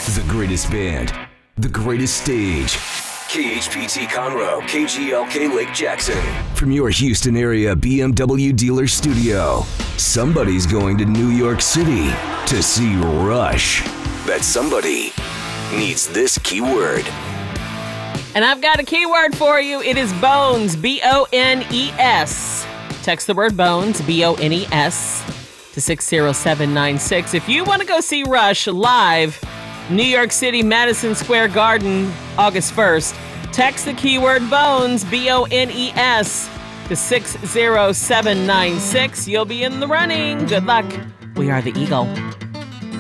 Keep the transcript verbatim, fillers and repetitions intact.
The greatest band, the greatest stage. K H P T Conroe, K G L K Lake Jackson. From your Houston area B M W dealer studio, somebody's going to New York City to see Rush. That somebody needs this keyword. And I've got a keyword for you. It is Bones, B O N E S. Text the word Bones, B O N E S, to six zero seven nine six. If you want to go see Rush live, New York City, Madison Square Garden, August first, text the keyword Bones, B O N E S, to six zero seven nine six. You'll be in the running. Good luck. We are the Eagle.